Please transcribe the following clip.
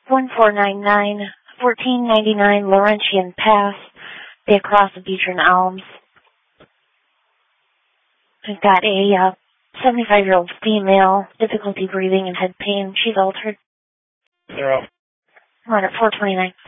1499, 1499 Laurentian Pass, Bay across the Beecher and Elms. We've got a 75-year-old female, difficulty breathing and head pain. She's altered. 0. We're on at 429.